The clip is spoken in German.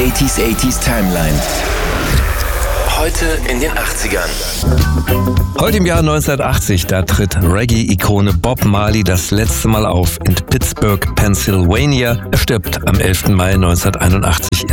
80s Timeline. Heute in den 80ern. Heute im Jahr 1980, da tritt Reggae-Ikone Bob Marley das letzte Mal auf in Pittsburgh, Pennsylvania. Er stirbt am 11. Mai 1981